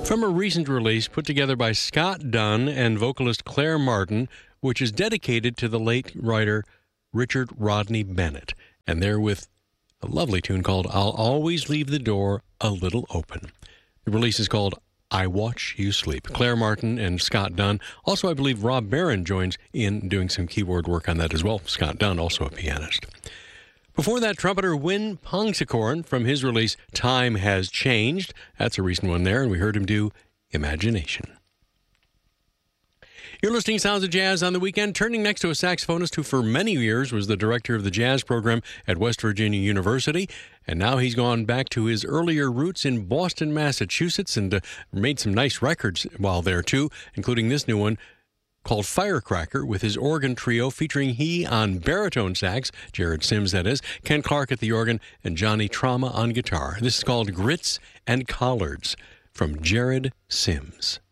From a recent release put together by Scott Dunn and vocalist Claire Martin, which is dedicated to the late writer Richard Rodney Bennett. And they're with a lovely tune called I'll Always Leave the Door a Little Open. The release is called I Watch You Sleep. Claire Martin and Scott Dunn. Also, I believe Rob Barron joins in doing some keyboard work on that as well. Scott Dunn, also a pianist. Before that, trumpeter Win Pongsakorn from his release Time Has Changed. That's a recent one there, and we heard him do Imagination. You're listening to Sounds of Jazz on the Weekend. Turning next to a saxophonist who for many years was the director of the jazz program at West Virginia University. And now he's gone back to his earlier roots in Boston, Massachusetts, and made some nice records while there, too, including this new one called Firecracker with his organ trio featuring he on baritone sax, Jared Sims that is, Ken Clark at the organ, and Johnny Trauma on guitar. This is called Grits and Collards from Jared Sims.